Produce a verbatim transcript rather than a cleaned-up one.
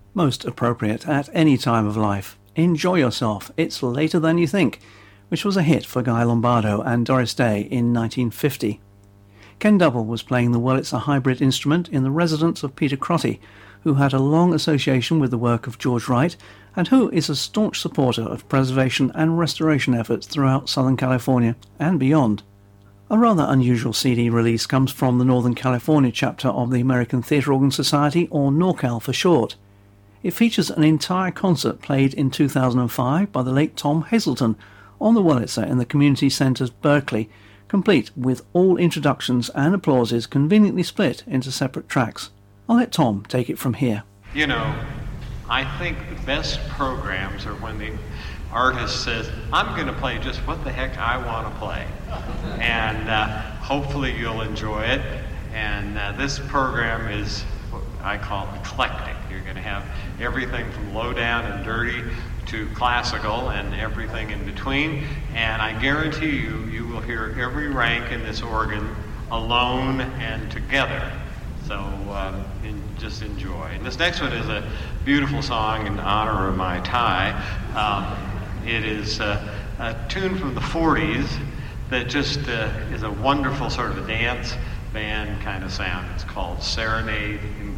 Most appropriate at any time of life. Enjoy yourself, it's later than you think, which was a hit for Guy Lombardo and Doris Day in nineteen fifty. Ken Double was playing the Wurlitzer hybrid instrument in the residence of Peter Crotty, who had a long association with the work of George Wright and who is a staunch supporter of preservation and restoration efforts throughout Southern California and beyond. A rather unusual C D release comes from the Northern California chapter of the American Theatre Organ Society, or NORCAL for short. It features an entire concert played in two thousand five by the late Tom Hazelton on the Wurlitzer in the Community Centers, Berkeley, complete with all introductions and applauses conveniently split into separate tracks. I'll let Tom take it from here. You know, I think the best programs are when the artist says, I'm going to play just what the heck I want to play. And uh, hopefully you'll enjoy it. And uh, this program is what I call eclectic. You're going to have everything from low down and dirty to classical and everything in between. And I guarantee you, you will hear every rank in this organ alone and together. So um, in, just enjoy. And this next one is a beautiful song in honor of my Thai. Um, it is uh, a tune from the forties that just uh, is a wonderful sort of a dance band kind of sound. It's called Serenade in